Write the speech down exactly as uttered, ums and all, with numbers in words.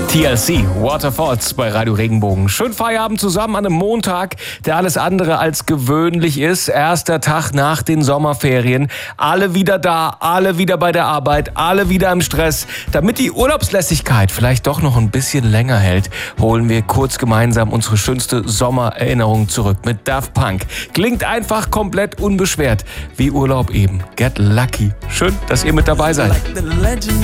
T L C, Waterfalls bei Radio Regenbogen. Schön Feierabend zusammen an einem Montag, der alles andere als gewöhnlich ist. Erster Tag nach den Sommerferien. Alle wieder da, alle wieder bei der Arbeit, alle wieder im Stress. Damit die Urlaubslässigkeit vielleicht doch noch ein bisschen länger hält, holen wir kurz gemeinsam unsere schönste Sommererinnerung zurück mit Daft Punk. Klingt einfach komplett unbeschwert, wie Urlaub eben. Get lucky. Schön, dass ihr mit dabei seid.